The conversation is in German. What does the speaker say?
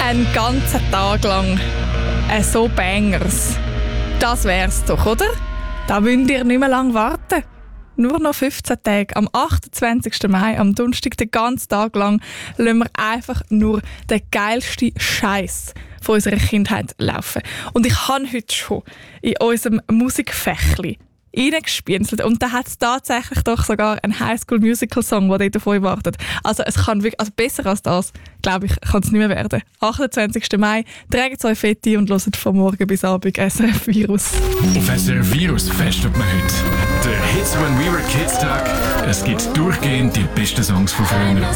einen ganzen Tag lang so Bangers. Das wär's doch, oder? Da müsst ihr nicht mehr lange warten. Nur noch 15 Tage. Am 28. Mai, am Donnerstag, den ganzen Tag lang, lassen wir einfach nur den geilsten Scheiß von unserer Kindheit laufen. Und ich habe heute schon in unserem Musikfächli reingespienzelt. Und da hat es tatsächlich doch sogar einen High-School-Musical-Song, der dort auf euch wartet. Also es kann wirklich, also besser als das, glaube ich, kann es nicht mehr werden. 28. Mai, tragt euch fett ein und hört von morgen bis Abend SRF Virus. Auf SRF Virus festet man heute. Der Hits When We Were Kids Tag. Es gibt durchgehend die besten Songs von früher.